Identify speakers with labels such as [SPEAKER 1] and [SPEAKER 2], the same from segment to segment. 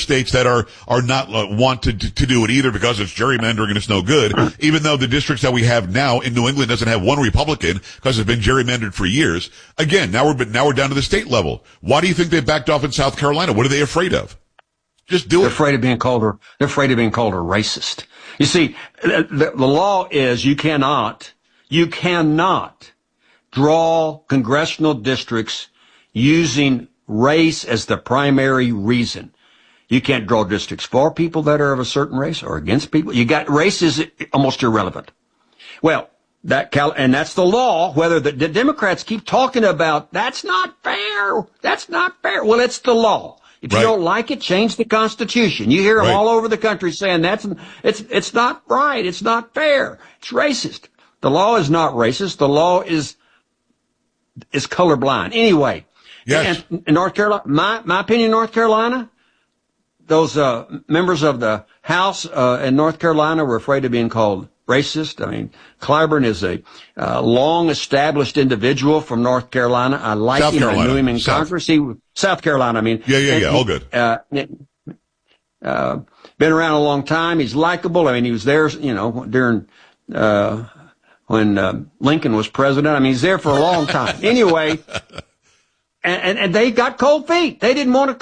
[SPEAKER 1] states that are not want to do it either because it's gerrymandering and it's no good. Even though the districts that we have now in New England doesn't have one Republican because it's been gerrymandered for years. Again, now we're down to the state level. Why do you think they backed off in South Carolina? What are they afraid of? Just do it.
[SPEAKER 2] They're afraid of being called a racist. You see, the law is you cannot draw congressional districts using race as the primary reason. You can't draw districts for people that are of a certain race or against people. Race is almost irrelevant. Well, and that's the law. Whether the Democrats keep talking about that's not fair. Well, it's the law. If you don't like it, change the Constitution. You hear them all over the country saying it's not right. It's not fair. It's racist. The law is not racist. The law is colorblind. Anyway,
[SPEAKER 1] yes.
[SPEAKER 2] And in North Carolina, my opinion, North Carolina, those members of the House in North Carolina were afraid of being called racist. I mean, Clyburn is a long-established individual from North Carolina. I like him. I knew him in Congress. South Carolina, I mean.
[SPEAKER 1] Yeah. All good.
[SPEAKER 2] Been around a long time. He's likable. I mean, he was there, during when Lincoln was president. I mean, he's there for a long time. Anyway, and they got cold feet. They didn't want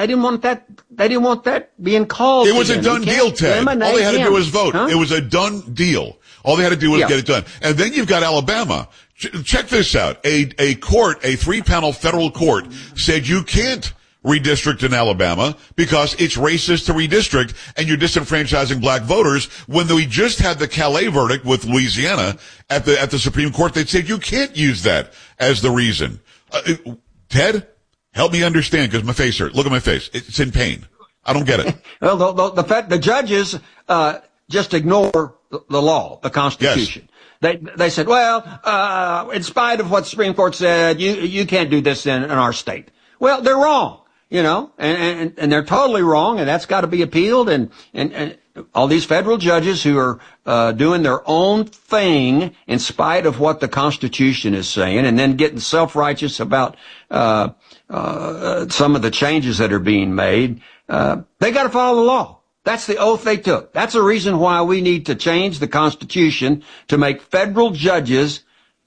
[SPEAKER 2] that being called.
[SPEAKER 1] It was a done deal, Ted. All they had to do was vote. Huh? It was a done deal. All they had to do was get it done. And then you've got Alabama. Check this out. A 3-panel federal court said you can't redistrict in Alabama because it's racist to redistrict and you're disenfranchising black voters, when we just had the Calais verdict with Louisiana at the Supreme Court. They said you can't use that as the reason. Ted, help me understand, because my face hurt. Look at my face. It's in pain. I don't get it.
[SPEAKER 2] Well, the judges just ignore the law, the Constitution. Yes. They said, well, in spite of what the Supreme Court said, you can't do this in our state. Well, they're wrong, and they're totally wrong, and that's got to be appealed. And all these federal judges who are doing their own thing in spite of what the Constitution is saying, and then getting self-righteous about some of the changes that are being made, they got to follow the law. That's the oath they took. That's the reason why we need to change the Constitution to make federal judges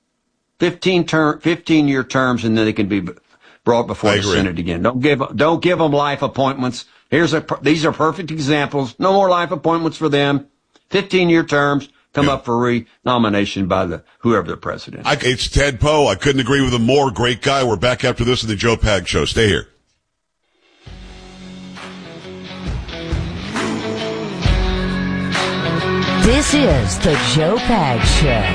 [SPEAKER 2] 15-year terms, and then they can be brought before the Senate again. Don't give them life appointments. These are perfect examples. No more life appointments for them. 15-year terms. Come up for re-nomination by whoever the president is.
[SPEAKER 1] It's Ted Poe. I couldn't agree with him more. Great guy. We're back after this in the Joe Pag Show. Stay here.
[SPEAKER 3] This is the Joe Pag Show.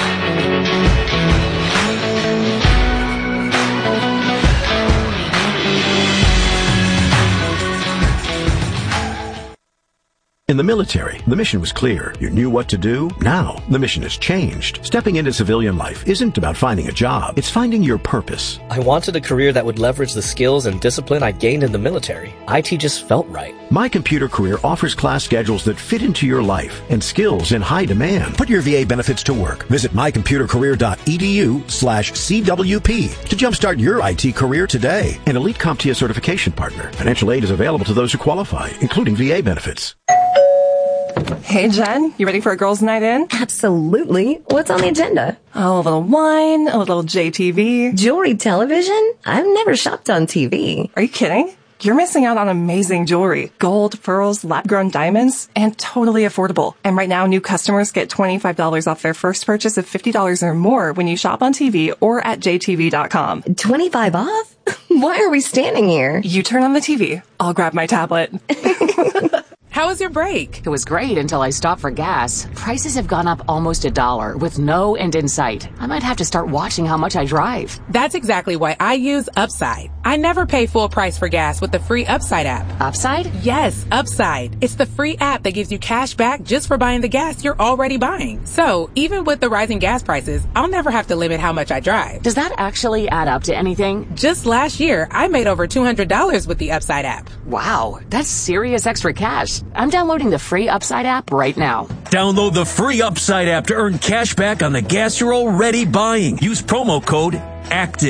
[SPEAKER 4] In the military, the mission was clear. You knew what to do. Now, the mission has changed. Stepping into civilian life isn't about finding a job. It's finding your purpose.
[SPEAKER 5] I wanted a career that would leverage the skills and discipline I gained in the military. IT just felt right.
[SPEAKER 4] My Computer Career offers class schedules that fit into your life and skills in high demand. Put your VA benefits to work. Visit mycomputercareer.edu/CWP to jumpstart your IT career today. An elite CompTIA certification partner. Financial aid is available to those who qualify, including VA benefits.
[SPEAKER 6] Hey, Jen, you ready for a girls' night in?
[SPEAKER 7] Absolutely. What's on the agenda?
[SPEAKER 6] Oh, a little wine, a little JTV.
[SPEAKER 7] Jewelry television? I've never shopped on TV.
[SPEAKER 6] Are you kidding? You're missing out on amazing jewelry. Gold, pearls, lab-grown diamonds, and totally affordable. And right now, new customers get $25 off their first purchase of $50 or more when you shop on TV or at jtv.com.
[SPEAKER 7] 25 off? Why are we standing here?
[SPEAKER 6] You turn on the TV. I'll grab my tablet.
[SPEAKER 8] How was your break?
[SPEAKER 9] It was great until I stopped for gas. Prices have gone up almost $1 with no end in sight. I might have to start watching how much I drive.
[SPEAKER 8] That's exactly why I use Upside. I never pay full price for gas with the free Upside app.
[SPEAKER 9] Upside?
[SPEAKER 8] Yes, Upside. It's the free app that gives you cash back just for buying the gas you're already buying. So even with the rising gas prices, I'll never have to limit how much I drive.
[SPEAKER 9] Does that actually add up to anything?
[SPEAKER 8] Just last year, I made over $200 with the Upside app.
[SPEAKER 9] Wow, that's serious extra cash. I'm downloading the free Upside app right now.
[SPEAKER 10] Download the free Upside app to earn cash back on the gas you're already buying. Use promo code ACTIVE.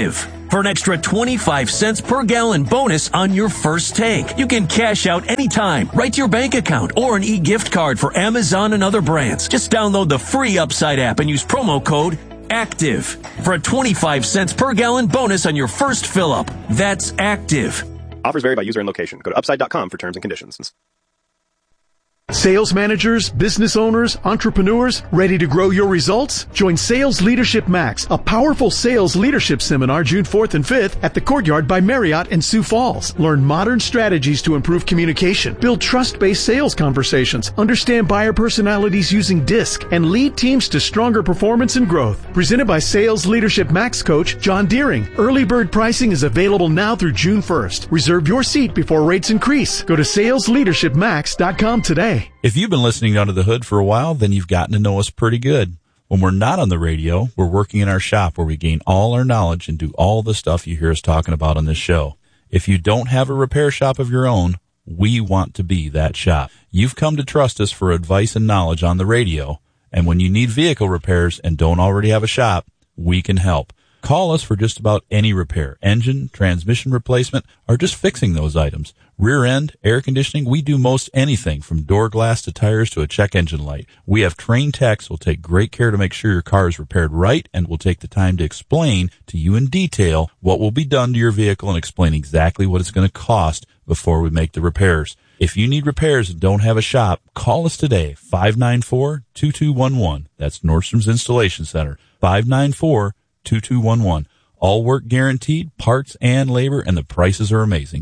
[SPEAKER 10] for an extra 25 cents per gallon bonus on your first tank. You can cash out anytime, right to your bank account, or an e-gift card for Amazon and other brands. Just download the free Upside app and use promo code ACTIVE for a 25 cents per gallon bonus on your first fill-up. That's ACTIVE.
[SPEAKER 11] Offers vary by user and location. Go to upside.com for terms and conditions.
[SPEAKER 12] Sales managers, business owners, entrepreneurs, ready to grow your results? Join Sales Leadership Max, a powerful sales leadership seminar June 4th and 5th at the Courtyard by Marriott in Sioux Falls. Learn modern strategies to improve communication, build trust-based sales conversations, understand buyer personalities using DISC, and lead teams to stronger performance and growth. Presented by Sales Leadership Max coach John Deering. Early bird pricing is available now through June 1st. Reserve your seat before rates increase. Go to salesleadershipmax.com today.
[SPEAKER 13] If you've been listening to Under the Hood for a while, then you've gotten to know us pretty good. When we're not on the radio, we're working in our shop where we gain all our knowledge and do all the stuff you hear us talking about on this show. If you don't have a repair shop of your own, we want to be that shop. You've come to trust us for advice and knowledge on the radio, and when you need vehicle repairs and don't already have a shop, we can help. Call us for just about any repair, engine, transmission replacement, or just fixing those items. Rear end, air conditioning, we do most anything from door glass to tires to a check engine light. We have trained techs who will take great care to make sure your car is repaired right and will take the time to explain to you in detail what will be done to your vehicle and explain exactly what it's going to cost before we make the repairs. If you need repairs and don't have a shop, call us today, 594-2211. That's Nordstrom's Installation Center, 594-2211. All work guaranteed, parts and labor, and the prices are amazing.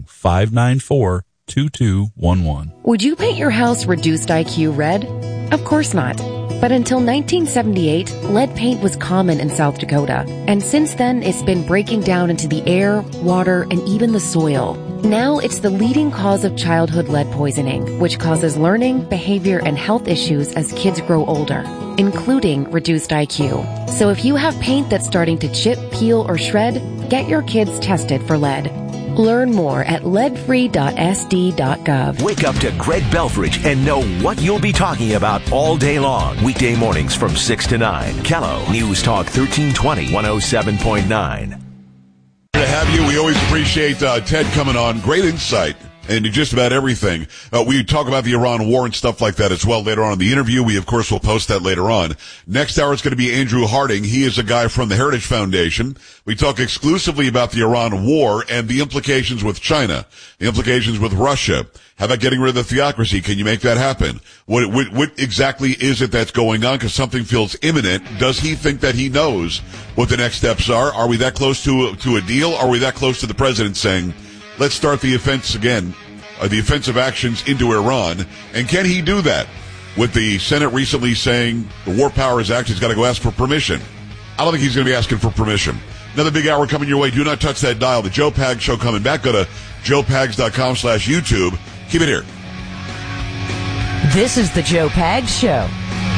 [SPEAKER 13] 594-2211.
[SPEAKER 14] Would you paint your house reduced IQ red? Of course not. But until 1978, lead paint was common in South Dakota. And since then, it's been breaking down into the air, water, and even the soil. Now it's the leading cause of childhood lead poisoning, which causes learning, behavior, and health issues as kids grow older, including reduced IQ. So if you have paint that's starting to chip, peel, or shred, get your kids tested for lead. Learn more at leadfree.sd.gov.
[SPEAKER 4] Wake up to Greg Belfridge and know what you'll be talking about all day long. Weekday mornings from 6 to 9. Kello News Talk 1320, 107.9.
[SPEAKER 1] To have you, we always appreciate Ted coming on. Great insight into just about everything. We talk about the Iran war and stuff like that as well later on in the interview. We, of course, will post that later on. Next hour is going to be Andrew Harding. He is a guy from the Heritage Foundation. We talk exclusively about the Iran war and the implications with China, the implications with Russia. How about getting rid of the theocracy? Can you make that happen? What exactly is it that's going on? Because something feels imminent. Does he think that he knows what the next steps are? Are we that close to a deal? Are we that close to the president saying, let's start the offense again, the offensive actions into Iran? And can he do that? With the Senate recently saying the War Powers Act, he's got to go ask for permission. I don't think he's going to be asking for permission. Another big hour coming your way. Do not touch that dial. The Joe Pags Show coming back. Go to joepags.com/YouTube. Keep it here.
[SPEAKER 3] This is the Joe Pags Show.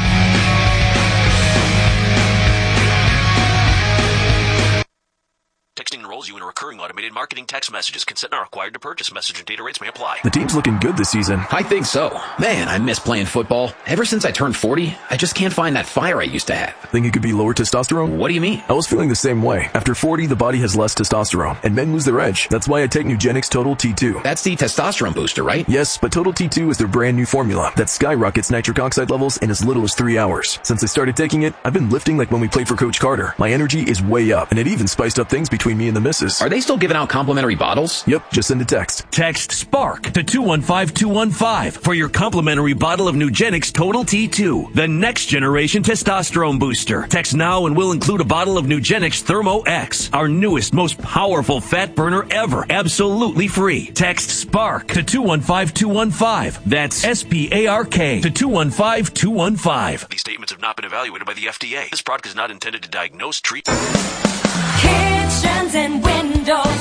[SPEAKER 15] Texting enrolls you in a recurring automated marketing text messages. Consent not required to purchase. Message and data rates may apply.
[SPEAKER 16] The team's looking good this season.
[SPEAKER 17] I think so. Man, I miss playing football. Ever since I turned 40, I just can't find that fire I used to have.
[SPEAKER 16] Think it could be lower testosterone?
[SPEAKER 17] What do you mean?
[SPEAKER 16] I was feeling the same way. After 40, the body has less testosterone, and men lose their edge. That's why I take Nugenix Total T2.
[SPEAKER 17] That's the testosterone booster, right?
[SPEAKER 16] Yes, but Total T2 is their brand new formula that skyrockets nitric oxide levels in as little as 3 hours. Since I started taking it, I've been lifting like when we played for Coach Carter. My energy is way up, and it even spiced up things between me and the missus.
[SPEAKER 17] Are they still giving out complimentary bottles?
[SPEAKER 16] Yep, just send a text.
[SPEAKER 10] Text SPARK to 215-215 for your complimentary bottle of Nugenix Total T2, the next generation testosterone booster. Text now and we'll include a bottle of Nugenix Thermo X, our newest, most powerful fat burner ever, absolutely free. Text SPARK to 215-215. That's SPARK to 215-215.
[SPEAKER 15] These statements have not been evaluated by the FDA. This product is not intended to diagnose, treat.
[SPEAKER 18] Kitchens and windows,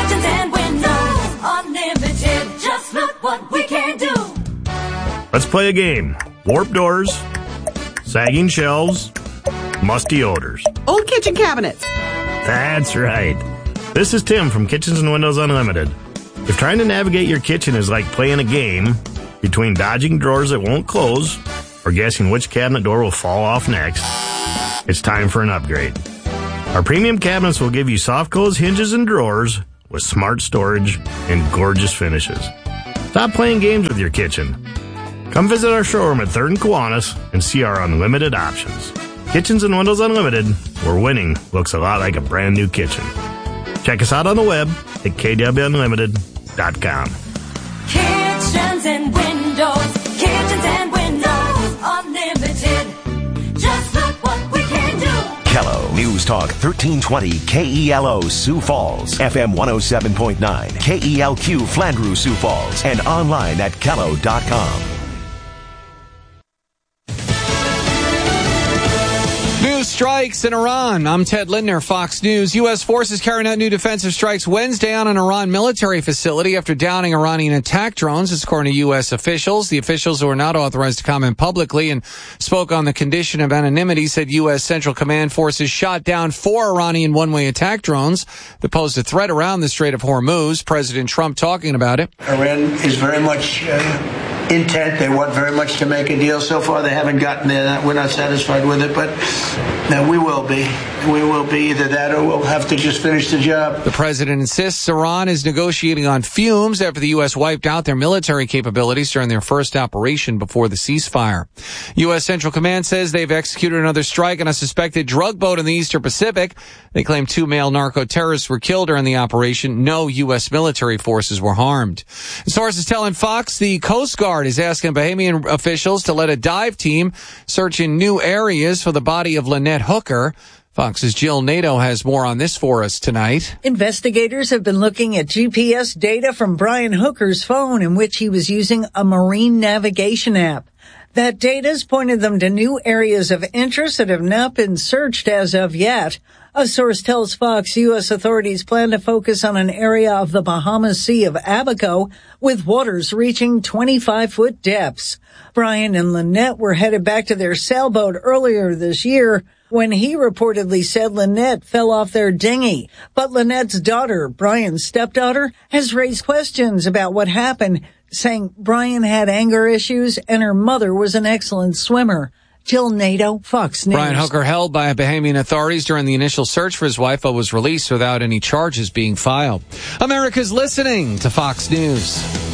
[SPEAKER 18] unlimited. Just look what we can do.
[SPEAKER 19] Let's play a game. Warped doors, sagging shelves, musty odors.
[SPEAKER 20] Old kitchen cabinets.
[SPEAKER 19] That's right. This is Tim from Kitchens and Windows Unlimited. If trying to navigate your kitchen is like playing a game between dodging drawers that won't close or guessing which cabinet door will fall off next, it's time for an upgrade. Our premium cabinets will give you soft close hinges and drawers with smart storage and gorgeous finishes. Stop playing games with your kitchen. Come visit our showroom at 3rd and Kiwanis and see our unlimited options. Kitchens and Windows Unlimited, where winning looks a lot like a brand new kitchen. Check us out on the web at kwunlimited.com.
[SPEAKER 18] Kitchens and Windows Unlimited. Just look what we can do.
[SPEAKER 20] Kello News Talk 1320 KELO Sioux Falls, FM 107.9 KELQ Flandreau Sioux Falls, and online at kello.com.
[SPEAKER 21] New strikes in Iran. I'm Ted Lindner, Fox News. U.S. forces carrying out new defensive strikes Wednesday on an Iran military facility after downing Iranian attack drones, as according to U.S. officials. The officials, who are not authorized to comment publicly and spoke on the condition of anonymity, said U.S. Central Command forces shot down 4 Iranian one-way attack drones that posed a threat around the Strait of Hormuz. President Trump talking about it.
[SPEAKER 22] Iran is very much intent. They want very much to make a deal. So far, they haven't gotten there. We're not satisfied with it, but we will be. We will be either that or we'll have to just finish the job.
[SPEAKER 21] The president insists Iran is negotiating on fumes after the U.S. wiped out their military capabilities during their first operation before the ceasefire. U.S. Central Command says they've executed another strike on a suspected drug boat in the Eastern Pacific. They claim 2 male narco-terrorists were killed during the operation. No U.S. military forces were harmed. Sources telling Fox the Coast Guard is asking Bahamian officials to let a dive team search in new areas for the body of Lynette Hooker. Fox's Jill Nato has more on this for us tonight.
[SPEAKER 23] Investigators have been looking at GPS data from Brian Hooker's phone in which he was using a marine navigation app. That data's pointed them to new areas of interest that have not been searched as of yet. A source tells Fox U.S. authorities plan to focus on an area of the Bahamas Sea of Abaco with waters reaching 25-foot depths. Brian and Lynette were headed back to their sailboat earlier this year when he reportedly said Lynette fell off their dinghy. But Lynette's daughter, Brian's stepdaughter, has raised questions about what happened, saying Brian had anger issues and her mother was an excellent swimmer. Jill Nato, Fox News.
[SPEAKER 21] Brian Hooker held by Bahamian authorities during the initial search for his wife, but was released without any charges being filed. America's listening to Fox News.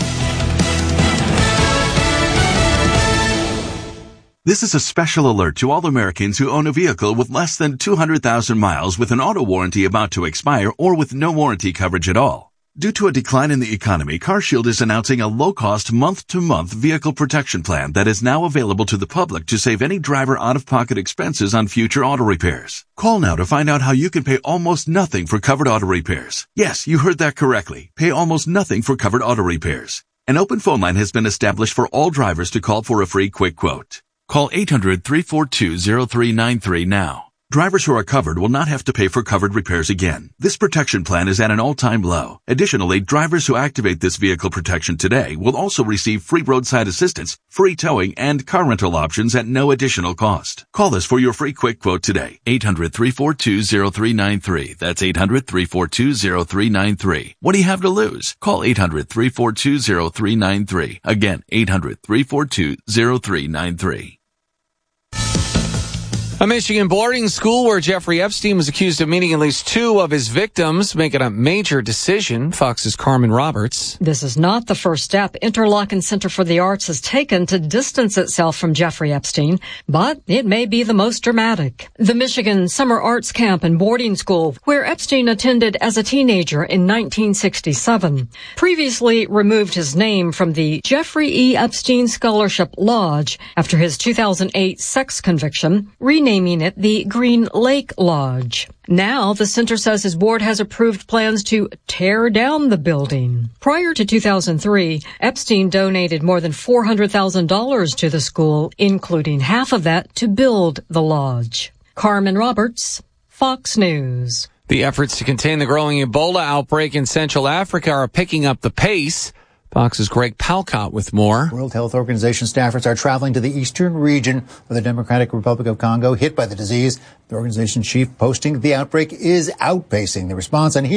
[SPEAKER 24] This is a special alert to all Americans who own a vehicle with less than 200,000 miles with an auto warranty about to expire or with no warranty coverage at all. Due to a decline in the economy, CarShield is announcing a low-cost month-to-month vehicle protection plan that is now available to the public to save any driver out-of-pocket expenses on future auto repairs. Call now to find out how you can pay almost nothing for covered auto repairs. Yes, you heard that correctly. Pay almost nothing for covered auto repairs. An open phone line has been established for all drivers to call for a free quick quote. Call 800-342-0393 now. Drivers who are covered will not have to pay for covered repairs again. This protection plan is at an all-time low. Additionally, drivers who activate this vehicle protection today will also receive free roadside assistance, free towing, and car rental options at no additional cost. Call us for your free quick quote today. 800-342-0393. That's 800-342-0393. What do you have to lose? Call 800-342-0393. Again, 800-342-0393.
[SPEAKER 21] A Michigan boarding school where Jeffrey Epstein was accused of meeting at least 2 of his victims, making a major decision. Fox's Carmen Roberts.
[SPEAKER 25] This is not the first step Interlochen Center for the Arts has taken to distance itself from Jeffrey Epstein, but it may be the most dramatic. The Michigan Summer Arts Camp and Boarding School, where Epstein attended as a teenager in 1967, previously removed his name from the Jeffrey E. Epstein Scholarship Lodge after his 2008 sex conviction, renaming it the Green Lake Lodge. Now, the center says his board has approved plans to tear down the building. Prior to 2003, Epstein donated more than $400,000 to the school, including half of that to build the lodge. Carmen Roberts, Fox News.
[SPEAKER 21] The efforts to contain the growing Ebola outbreak in Central Africa are picking up the pace. Fox's Greg Palcott with more.
[SPEAKER 26] World Health Organization staffers are traveling to the eastern region of the Democratic Republic of Congo hit by the disease. The organization's chief posting the outbreak is outpacing the response. And here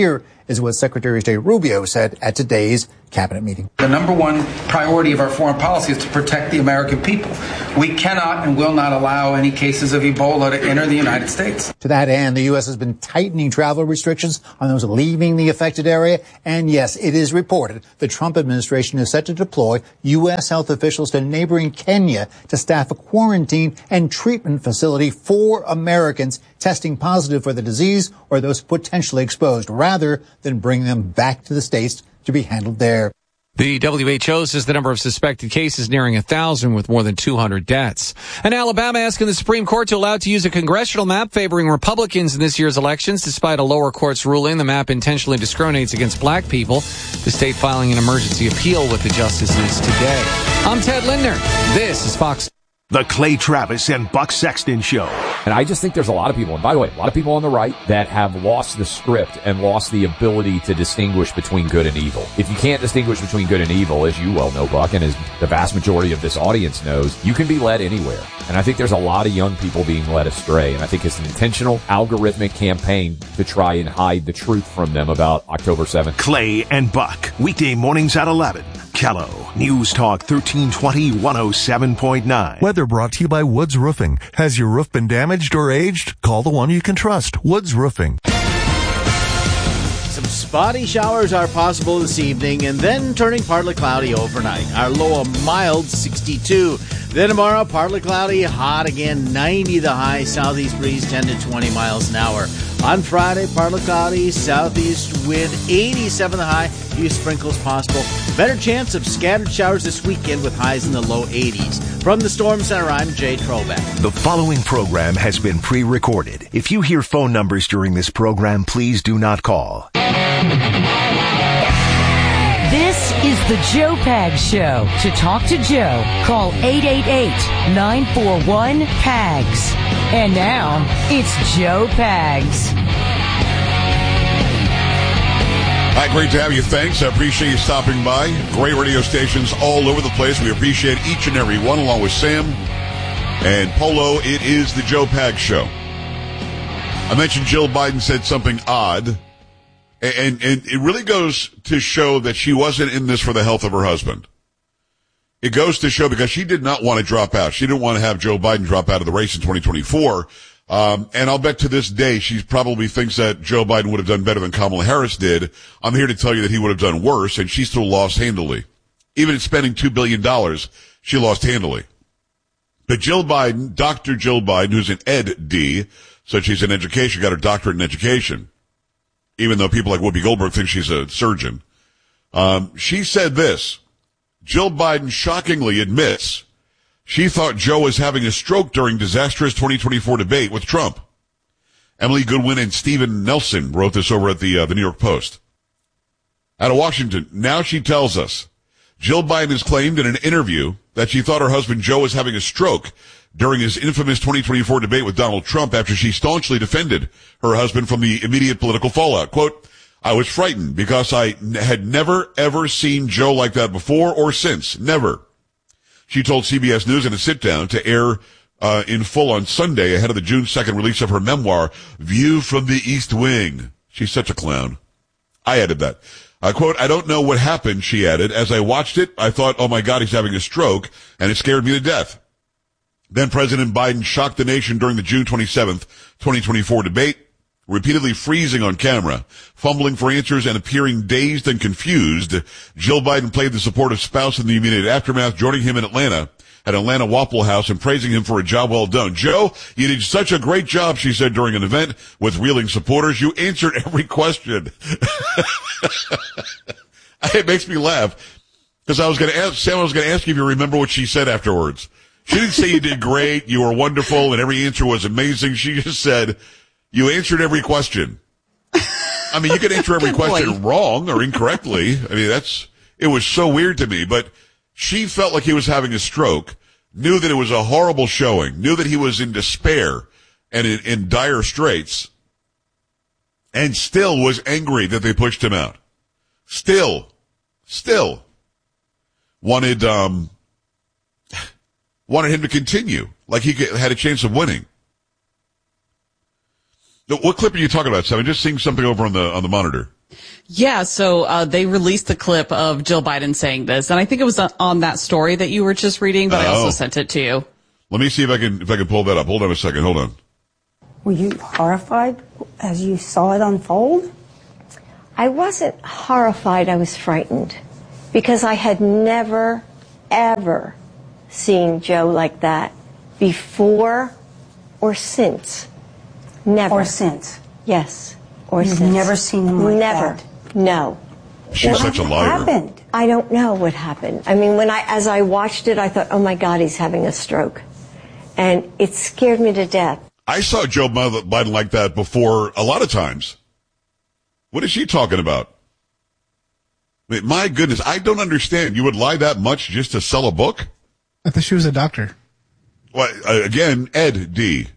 [SPEAKER 26] is what Secretary of State Rubio said at today's cabinet meeting.
[SPEAKER 2] The number one priority of our foreign policy is to protect the American people. We cannot and will not allow any cases of Ebola to enter the United States.
[SPEAKER 26] To that end, the U.S. has been tightening travel restrictions on those leaving the affected area. And yes, it is reported the Trump administration is set to deploy U.S. health officials to neighboring Kenya to staff a quarantine and treatment facility for Americans testing positive for the disease or those potentially exposed, rather than bring them back to the States to be handled there.
[SPEAKER 21] The WHO says the number of suspected cases nearing 1,000 with more than 200 deaths. And Alabama asking the Supreme Court to allow it to use a congressional map favoring Republicans in this year's elections. Despite a lower court's ruling, the map intentionally discriminates against black people. The state filing an emergency appeal with the justices today. I'm Ted Lindner. This is Fox.
[SPEAKER 20] The Clay Travis and Buck Sexton Show.
[SPEAKER 5] And I just think there's a lot of people, and by the way, a lot of people on the right that have lost the script and lost the ability to distinguish between good and evil. If you can't distinguish between good and evil, as you well know, Buck, and as the vast majority of this audience knows, you can be led anywhere. And I think there's a lot of young people being led astray. And I think it's an intentional algorithmic campaign to try and hide the truth from them about October 7th.
[SPEAKER 20] Clay and Buck, weekday mornings at 11. Kello, News Talk 1320 107.9.
[SPEAKER 6] Weather brought to you by Woods Roofing. Has your roof been damaged or aged? Call the one you can trust, Woods Roofing.
[SPEAKER 7] Some spotty showers are possible this evening and then turning partly cloudy overnight. Our low a mild 62. Then tomorrow, partly cloudy, hot again, 90 the high, southeast breeze 10 to 20 miles an hour. On Friday, partly cloudy, southeast wind 87 the high, few sprinkles possible. Better chance of scattered showers this weekend with highs in the low 80s. From the Storm Center, I'm Jay Trobeck.
[SPEAKER 20] The following program has been pre-recorded. If you hear phone numbers during this program, please do not call.
[SPEAKER 3] This is the Joe Pags Show. To talk to Joe, call 888-941-PAGS. And now, it's Joe Pags.
[SPEAKER 1] Hi, great to have you. Thanks. I appreciate you stopping by. Great radio stations all over the place. We appreciate each and every one, along with Sam and Polo. It is the Joe Pags Show. I mentioned Jill Biden said something odd. And it really goes to show that she wasn't in this for the health of her husband. It goes to show because she did not want to drop out. She didn't want to have Joe Biden drop out of the race in 2024. And I'll bet to this day she probably thinks that Joe Biden would have done better than Kamala Harris did. I'm here to tell you that he would have done worse, and she still lost handily. Even in spending $2 billion, she lost handily. But Jill Biden, Dr. Jill Biden, who's an Ed.D., so she's in education, got her doctorate in education, even though people like Whoopi Goldberg think she's a surgeon. She said this. Jill Biden shockingly admits she thought Joe was having a stroke during disastrous 2024 debate with Trump. Emily Goodwin and Stephen Nelson wrote this over at the New York Post. Out of Washington, now she tells us Jill Biden has claimed in an interview that she thought her husband Joe was having a stroke during his infamous 2024 debate with Donald Trump after she staunchly defended her husband from the immediate political fallout. Quote, I was frightened because I had never, ever seen Joe like that before or since. Never. She told CBS News in a sit-down to air in full on Sunday ahead of the June 2nd release of her memoir, View from the East Wing. She's such a clown. I added that. Quote, I don't know what happened, she added. As I watched it, I thought, oh my God, he's having a stroke, and it scared me to death. Then President Biden shocked the nation during the June 27th, 2024 debate, repeatedly freezing on camera, fumbling for answers, and appearing dazed and confused. Jill Biden played the supportive spouse in the immediate aftermath, joining him in Atlanta at Atlanta Waffle House and praising him for a job well done. Joe, you did such a great job, she said during an event with reeling supporters. You answered every question. It makes me laugh because I was going to ask you if you remember what she said afterwards. She didn't say you did great, you were wonderful, and every answer was amazing. She just said, you answered every question. I mean, you could answer every question wrong or incorrectly. I mean, it was so weird to me, but she felt like he was having a stroke, knew that it was a horrible showing, knew that he was in despair and in dire straits, and still was angry that they pushed him out. Still wanted him to continue, like he had a chance of winning. What clip are you talking about, Sam? I'm just seeing something over on the monitor.
[SPEAKER 8] Yeah, so they released the clip of Jill Biden saying this, and I think it was on that story that you were just reading, but I also sent it to you.
[SPEAKER 1] Let me see if I can pull that up. Hold on a second. Hold on.
[SPEAKER 9] Were you horrified as you saw it unfold?
[SPEAKER 11] I wasn't horrified. I was frightened because I had never, ever seen Joe like that before or since. Never.
[SPEAKER 9] Or since?
[SPEAKER 11] Yes. Or
[SPEAKER 9] You've
[SPEAKER 11] since.
[SPEAKER 9] never seen him like
[SPEAKER 11] never.
[SPEAKER 9] that?
[SPEAKER 11] No.
[SPEAKER 1] She's such a liar.
[SPEAKER 9] What happened?
[SPEAKER 11] I don't know what happened. I mean, as I watched it, I thought, oh my God, he's having a stroke. And it scared me to death.
[SPEAKER 1] I saw Joe Biden like that before a lot of times. What is she talking about? I mean, my goodness, I don't understand. You would lie that much just to sell a book?
[SPEAKER 12] I thought she was a doctor.
[SPEAKER 1] Well, again, Ed D.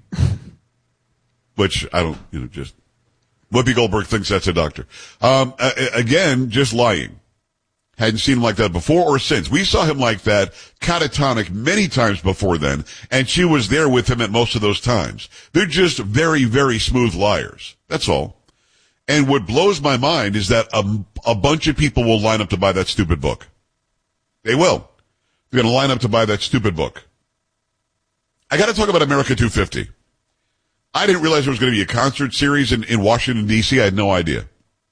[SPEAKER 1] Which I don't, just Whoopi Goldberg thinks that's a doctor. Again, just lying. Hadn't seen him like that before or since. We saw him like that, catatonic, many times before then, and she was there with him at most of those times. They're just very, very smooth liars. That's all. And what blows my mind is that a bunch of people will line up to buy that stupid book. They will. They're going to line up to buy that stupid book. I got to talk about America 250. I didn't realize there was going to be a concert series in Washington, D.C. I had no idea.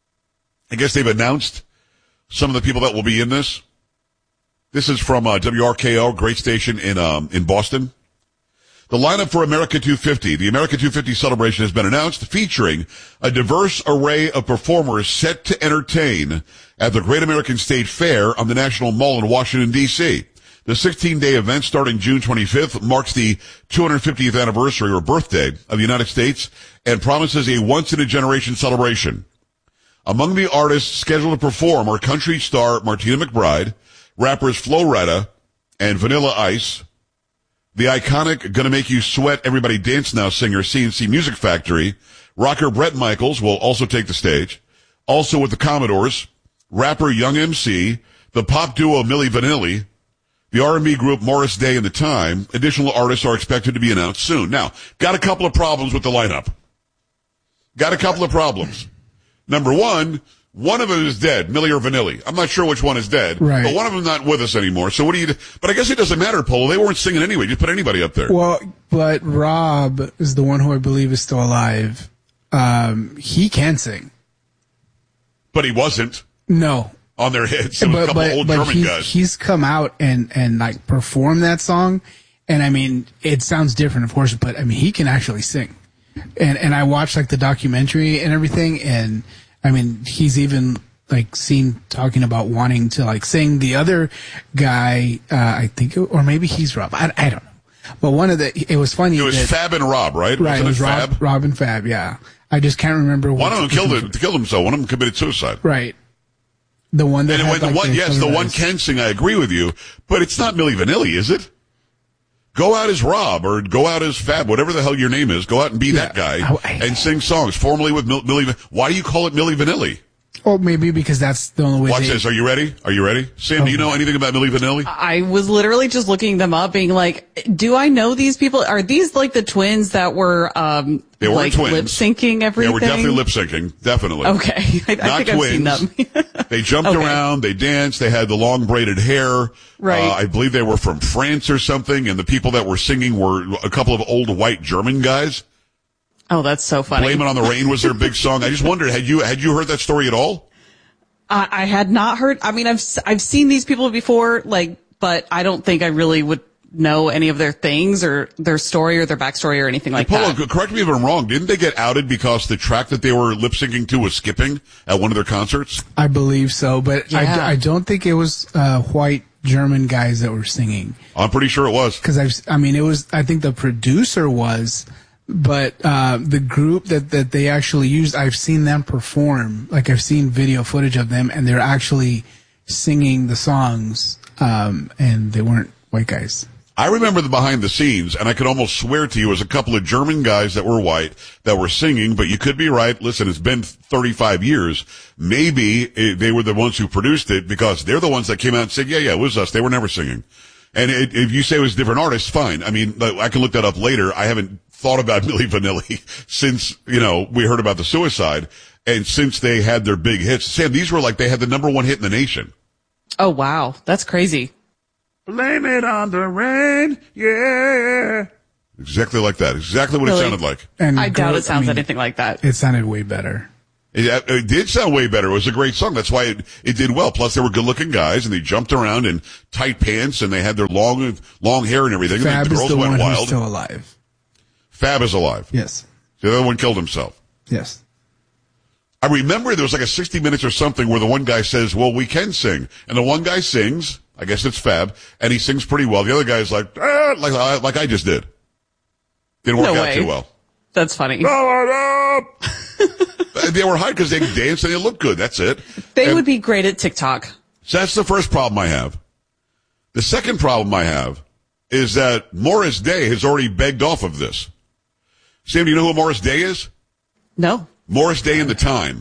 [SPEAKER 1] I guess they've announced some of the people that will be in this. This is from WRKO, great station in Boston. The lineup for America 250, the America 250 celebration has been announced, featuring a diverse array of performers set to entertain at the Great American State Fair on the National Mall in Washington, D.C. The 16-day event starting June 25th marks the 250th anniversary or birthday of the United States and promises a once-in-a-generation celebration. Among the artists scheduled to perform are country star Martina McBride, rappers Flo Rida and Vanilla Ice, the iconic Gonna Make You Sweat Everybody Dance Now singer CNC Music Factory, rocker Bret Michaels will also take the stage. Also with the Commodores, rapper Young MC, the pop duo Milli Vanilli, the R&B group Morris Day and The Time. Additional artists are expected to be announced soon. Now, got a couple of problems with the lineup. Got a couple of problems. Number one of them is dead, Milli or Vanilli. I'm not sure which one is dead,
[SPEAKER 12] right.
[SPEAKER 1] But one of them not with us anymore. So what do you do? But I guess it doesn't matter, Polo. They weren't singing anyway. Just put anybody up there.
[SPEAKER 12] Well, but Rob is the one who I believe is still alive. He can sing.
[SPEAKER 1] But he wasn't.
[SPEAKER 12] No.
[SPEAKER 1] On their hits. It was a couple old German guys.
[SPEAKER 12] He's come out and like performed that song. And I mean, it sounds different, of course, but I mean, he can actually sing. And I watched like the documentary and everything. And I mean, he's even like seen talking about wanting to like sing. The other guy, I think, or maybe he's Rob. I don't know. But it was funny. It
[SPEAKER 1] was Fab and Rob, right?
[SPEAKER 12] Right. It was Rob and Fab. Yeah. I just can't remember.
[SPEAKER 1] One of them killed himself. One of them committed suicide.
[SPEAKER 12] Right. The one that
[SPEAKER 1] the one can sing. I agree with you, but it's not Milli Vanilli, is it? Go out as Rob or go out as Fab, whatever the hell your name is. Go out and be that guy and sing songs formerly with Milli. Why do you call it Milli Vanilli?
[SPEAKER 12] Well, maybe because that's the only way.
[SPEAKER 1] Watch this. Are you ready? Sam, do you know anything about Milli Vanilli?
[SPEAKER 8] I was literally just looking them up, being like, do I know these people? Are these like the twins that were
[SPEAKER 1] they were
[SPEAKER 8] like
[SPEAKER 1] twins.
[SPEAKER 8] lip syncing everything?
[SPEAKER 1] They were definitely lip syncing. Definitely.
[SPEAKER 8] Okay. I think
[SPEAKER 1] twins.
[SPEAKER 8] I've seen them.
[SPEAKER 1] They jumped around. They danced. They had the long braided hair.
[SPEAKER 8] Right.
[SPEAKER 1] I believe they were from France or something, and the people that were singing were a couple of old white German guys.
[SPEAKER 8] Oh, that's so funny.
[SPEAKER 1] Blame It on the Rain was their big song. I just wondered, had you heard that story at all?
[SPEAKER 8] I had not heard. I mean, I've seen these people before, but I don't think I really would know any of their things or their story or their backstory or anything like that.
[SPEAKER 1] Correct me if I'm wrong. Didn't they get outed because the track that they were lip syncing to was skipping at one of their concerts?
[SPEAKER 12] I believe so, but yeah. I don't think it was white German guys that were singing.
[SPEAKER 1] I'm pretty sure it was.
[SPEAKER 12] Because I think the producer was. But the group that they actually used, I've seen them perform. Like I've seen video footage of them, and they're actually singing the songs, and they weren't white guys.
[SPEAKER 1] I remember the behind the scenes, and I could almost swear to you it was a couple of German guys that were white that were singing, but you could be right. Listen, it's been 35 years. Maybe they were the ones who produced it because they're the ones that came out and said, yeah, it was us. They were never singing. And if you say it was different artists, fine. I mean, I can look that up later. I haven't thought about Milli Vanilli since, we heard about the suicide. And since they had their big hits, Sam, these were like they had the number one hit in the nation.
[SPEAKER 8] Oh, wow. That's crazy.
[SPEAKER 1] Blame it on the rain, yeah. Exactly like that. Exactly what it sounded like.
[SPEAKER 12] And
[SPEAKER 8] I doubt it sounds anything like that.
[SPEAKER 12] It sounded way better.
[SPEAKER 1] It did sound way better. It was a great song. That's why it did well. Plus, they were good-looking guys, and they jumped around in tight pants, and they had their long hair and everything.
[SPEAKER 12] Fab
[SPEAKER 1] and the girls
[SPEAKER 12] is the
[SPEAKER 1] went
[SPEAKER 12] one
[SPEAKER 1] wild.
[SPEAKER 12] who's still alive.
[SPEAKER 1] Fab is alive.
[SPEAKER 12] Yes.
[SPEAKER 1] The other one killed himself.
[SPEAKER 12] Yes.
[SPEAKER 1] I remember there was like a 60 Minutes or something where the one guy says, well, we can sing. And the one guy sings, I guess it's Fab, and he sings pretty well. The other guy's like I just did. Didn't work out too well.
[SPEAKER 8] That's funny.
[SPEAKER 1] They were hot because they danced and they looked good. That's it.
[SPEAKER 8] They would be great at TikTok.
[SPEAKER 1] So that's the first problem I have. The second problem I have is that Morris Day has already begged off of this. Sam, do you know who Morris Day is?
[SPEAKER 8] No.
[SPEAKER 1] Morris Day in the Time.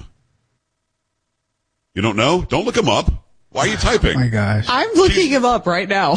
[SPEAKER 1] You don't know? Don't look him up. Why are you typing?
[SPEAKER 12] Oh my gosh.
[SPEAKER 8] I'm looking him up right now.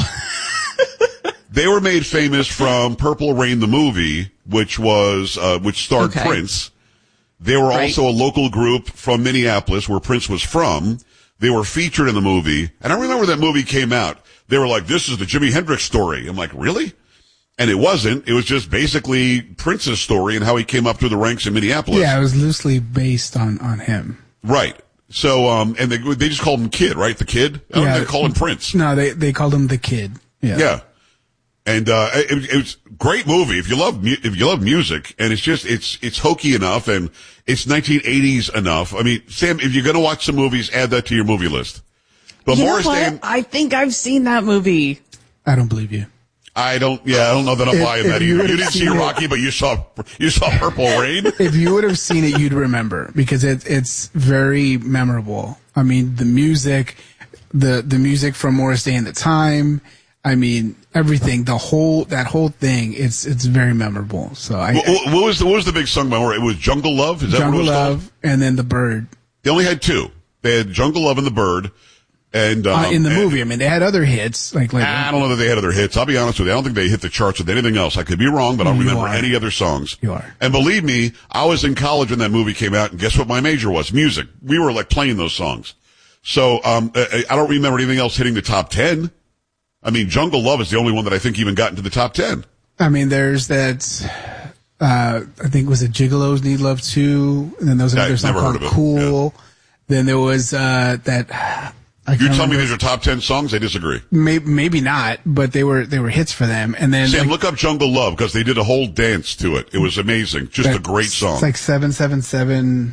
[SPEAKER 1] They were made famous from Purple Rain, the movie, which starred Prince. They were also a local group from Minneapolis where Prince was from. They were featured in the movie. And I remember that movie came out. They were like, this is the Jimi Hendrix story. I'm like, really? And it wasn't. It was just basically Prince's story and how he came up through the ranks in Minneapolis.
[SPEAKER 12] Yeah, it was loosely based on him.
[SPEAKER 1] Right. So, and they just called him Kid, right? The Kid? I don't think they called him Prince.
[SPEAKER 12] No, they called him the Kid. Yeah.
[SPEAKER 1] Yeah. And, it was a great movie. If you love music, and it's hokey enough and it's 1980s enough. I mean, Sam, if you're going to watch some movies, add that to your movie list. But Morris Day,
[SPEAKER 8] I think I've seen that movie.
[SPEAKER 12] I don't believe you.
[SPEAKER 1] I don't know that I'm buying that either. You didn't see Rocky, but you saw Purple Rain.
[SPEAKER 12] If you would have seen it, you'd remember because it's very memorable. I mean, the music, the music from Morris Day in the Time. I mean, everything, that whole thing, it's very memorable. So
[SPEAKER 1] what was the big song by Morris? It was Jungle Love? Is that
[SPEAKER 12] Jungle
[SPEAKER 1] what it was
[SPEAKER 12] Love
[SPEAKER 1] called?
[SPEAKER 12] And then The Bird.
[SPEAKER 1] They only had two. They had Jungle Love and The Bird. And,
[SPEAKER 12] in the movie, I mean, they had other hits. I
[SPEAKER 1] don't know that they had other hits. I'll be honest with you. I don't think they hit the charts with anything else. I could be wrong, but I don't remember any other songs.
[SPEAKER 12] You are.
[SPEAKER 1] And believe me, I was in college when that movie came out, and guess what my major was? Music. We were like playing those songs. So, I don't remember anything else hitting the top 10. I mean, Jungle Love is the only one that I think even got into the top 10.
[SPEAKER 12] I mean, there's that, I think was it Gigolos Need Love Too, and then there was another song called Cool. Yeah. Then there was, that,
[SPEAKER 1] you tell me these are top 10 songs? I disagree.
[SPEAKER 12] Maybe not, but they were hits for them. And then
[SPEAKER 1] Sam, look up Jungle Love because they did a whole dance to it. It was amazing. Just a great song.
[SPEAKER 12] It's like 777-0311.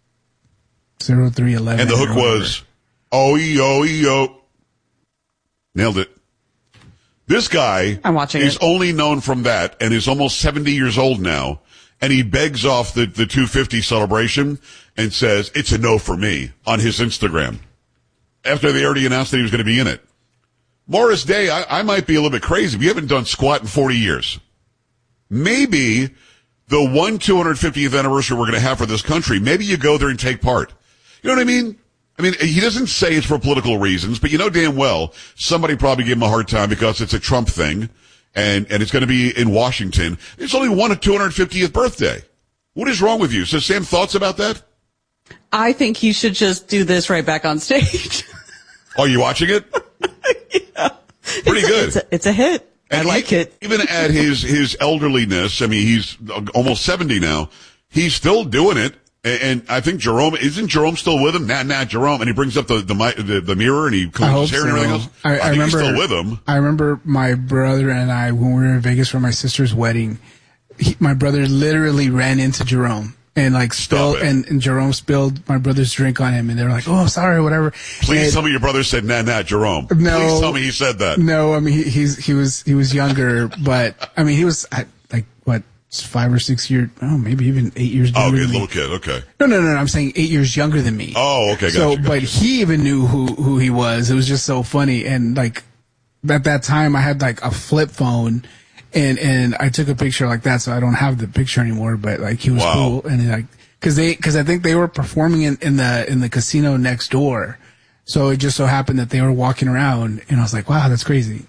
[SPEAKER 1] And the hook was, oh, yo. Nailed it. This guy is only known from that and is almost 70 years old now. And he begs off the 250 celebration and says, it's a no for me on his Instagram. After they already announced that he was going to be in it. Morris Day, I might be a little bit crazy. We haven't done squat in 40 years. Maybe the 250th anniversary we're going to have for this country, maybe you go there and take part. You know what I mean? I mean, he doesn't say it's for political reasons, but you know damn well somebody probably gave him a hard time because it's a Trump thing and it's going to be in Washington. It's only 250th birthday. What is wrong with you? So Sam, thoughts about that?
[SPEAKER 8] I think he should just do this right back on stage.
[SPEAKER 1] Are you watching it?
[SPEAKER 8] Yeah.
[SPEAKER 1] Pretty good.
[SPEAKER 8] It's a hit.
[SPEAKER 1] And
[SPEAKER 8] I like it.
[SPEAKER 1] Even at his elderliness, I mean, he's almost 70 now. He's still doing it. And I think isn't Jerome still with him? Nah, Jerome. And he brings up the mirror and he combs his hair and everything else.
[SPEAKER 12] I
[SPEAKER 1] think
[SPEAKER 12] remember,
[SPEAKER 1] he's still with him.
[SPEAKER 12] I remember my brother and I, when we were in Vegas for my sister's wedding, my brother literally ran into Jerome. And and Jerome spilled my brother's drink on him, and they were like, "Oh, sorry, whatever."
[SPEAKER 1] Please tell me your brother said, "Nah, Jerome."
[SPEAKER 12] No,
[SPEAKER 1] please tell me he said that.
[SPEAKER 12] No, I mean he was younger, but I mean he was like what 5 or 6 years, maybe even 8 years.
[SPEAKER 1] Oh, okay, little kid, okay.
[SPEAKER 12] No, I'm saying 8 years younger than me.
[SPEAKER 1] Oh, okay,
[SPEAKER 12] gotcha. But he even knew who he was. It was just so funny, and like at that time I had like a flip phone. And I took a picture like that, so I don't have the picture anymore. But like he was cool, and like because I think they were performing in the casino next door, so it just so happened that they were walking around, and I was like, wow, that's crazy.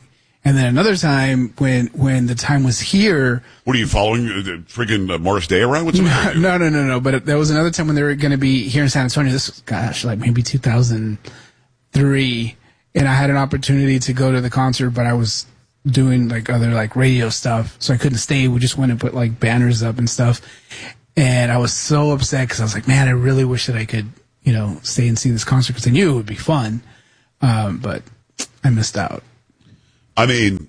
[SPEAKER 12] And then another time when the time was here.
[SPEAKER 1] What are you following friggin' Morris Day around with somebody?
[SPEAKER 12] No. But there was another time when they were going to be here in San Antonio. This was, gosh, like maybe 2003. And I had an opportunity to go to the concert, but I was doing like other like radio stuff. So I couldn't stay. We just went and put like banners up and stuff. And I was so upset because I was like, man, I really wish that I could, stay and see this concert because I knew it would be fun. But I missed out.
[SPEAKER 1] I mean,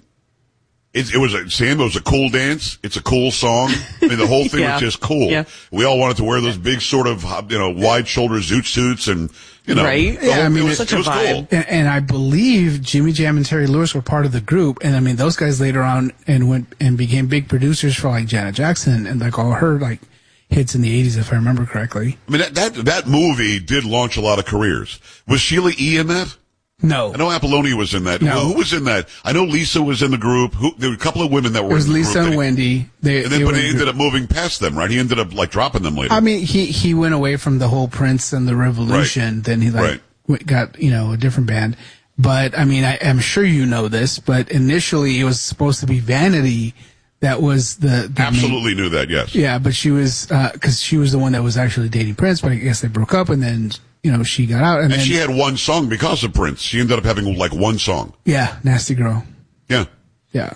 [SPEAKER 1] it was a cool dance. It's a cool song. I mean, the whole thing was just cool. Yeah. We all wanted to wear those big sort of, wide shoulder zoot suits and,
[SPEAKER 8] right?
[SPEAKER 12] Yeah,
[SPEAKER 1] it was
[SPEAKER 8] such a vibe.
[SPEAKER 1] Cool.
[SPEAKER 12] And I believe Jimmy Jam and Terry Lewis were part of the group. And I mean, those guys later on and went and became big producers for like Janet Jackson and like all her like hits in the 80s, if I remember correctly.
[SPEAKER 1] I mean, that movie did launch a lot of careers. Was Sheila E. in that?
[SPEAKER 12] No.
[SPEAKER 1] I know Apollonia was in that.
[SPEAKER 12] No.
[SPEAKER 1] Who was in that? I know Lisa was in the group. There were a couple of women that were in the group.
[SPEAKER 12] It was Lisa and Wendy.
[SPEAKER 1] But he ended up moving past them, right? He ended up like dropping them later.
[SPEAKER 12] I mean, he went away from the whole Prince and the Revolution. Right. Then he got, a different band. But I mean, I'm sure you know this, but initially it was supposed to be Vanity. That was the
[SPEAKER 1] absolutely knew that, yes.
[SPEAKER 12] Yeah, but she was, cause she was the one that was actually dating Prince, but I guess they broke up and then, she got out. And then
[SPEAKER 1] she had one song because of Prince. She ended up having like one song.
[SPEAKER 12] Yeah, Nasty Girl.
[SPEAKER 1] Yeah.
[SPEAKER 12] Yeah.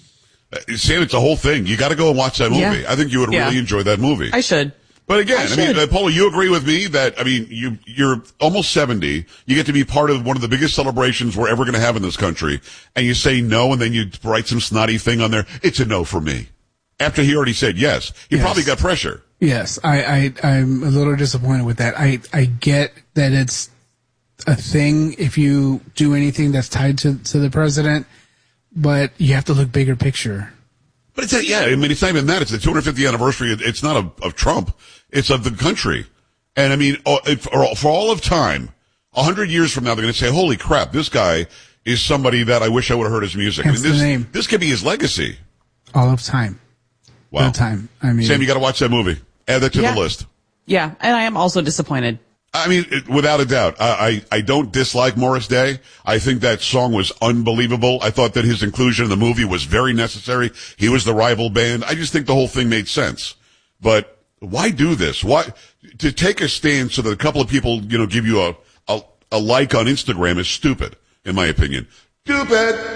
[SPEAKER 1] Sam, it's a whole thing. You got to go and watch that movie. Yeah. I think you would really enjoy that movie.
[SPEAKER 8] I should.
[SPEAKER 1] But again, I mean, Paula, you agree with me that, I mean, you're almost 70. You get to be part of one of the biggest celebrations we're ever going to have in this country. And you say no, and then you write some snotty thing on there. It's a no for me. After he already said yes. He probably got pressure.
[SPEAKER 12] Yes. I'm a little disappointed with that. I get that it's a thing if you do anything that's tied to the president, but you have to look bigger picture.
[SPEAKER 1] But it's it's not even that. It's the 250th anniversary. It's not of Trump. It's of the country. And I mean, for all of time, 100 years from now, they're going to say, holy crap, this guy is somebody that I wish I would have heard his music.
[SPEAKER 12] Hence the name.
[SPEAKER 1] This could be his legacy.
[SPEAKER 12] All of time.
[SPEAKER 1] Wow.
[SPEAKER 12] All time. I mean,
[SPEAKER 1] Sam, you got to watch that movie. Add that to the list.
[SPEAKER 8] Yeah. And I am also disappointed.
[SPEAKER 1] I mean, without a doubt, I don't dislike Morris Day. I think that song was unbelievable. I thought that his inclusion in the movie was very necessary. He was the rival band. I just think the whole thing made sense. But why do this? Why to take a stand so that a couple of people, give you a like on Instagram is stupid, in my opinion. Stupid.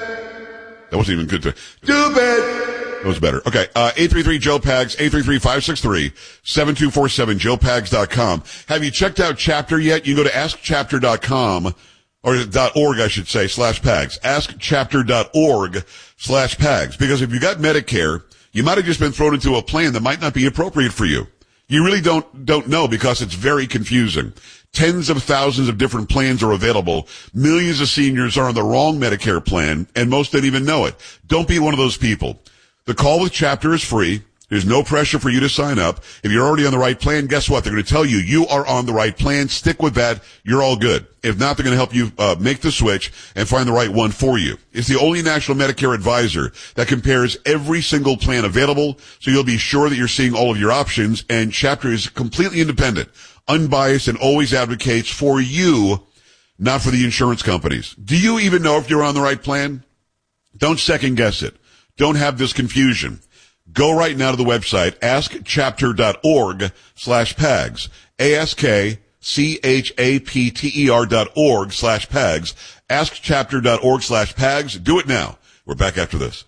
[SPEAKER 1] That wasn't even good. Stupid. That was better. Okay. 833-JOE-PAGS, 833-563-7247, joepags.com. Have you checked out Chapter yet? You can go to askchapter.com, or .org, I should say, /PAGS. Askchapter.org /PAGS. Because if you got Medicare, you might have just been thrown into a plan that might not be appropriate for you. You really don't know because it's very confusing. Tens of thousands of different plans are available. Millions of seniors are on the wrong Medicare plan, and most don't even know it. Don't be one of those people. The call with Chapter is free. There's no pressure for you to sign up. If you're already on the right plan, guess what? They're going to tell you, you are on the right plan. Stick with that. You're all good. If not, they're going to help you make the switch and find the right one for you. It's the only national Medicare advisor that compares every single plan available, so you'll be sure that you're seeing all of your options. And Chapter is completely independent, unbiased, and always advocates for you, not for the insurance companies. Do you even know if you're on the right plan? Don't second guess it. Don't have this confusion. Go right now to the website, askchapter.org /PAGS. AskChapter.org /PAGS. Askchapter.org /PAGS. Do it now. We're back after this.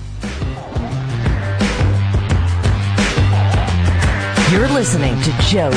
[SPEAKER 3] You're listening to Joe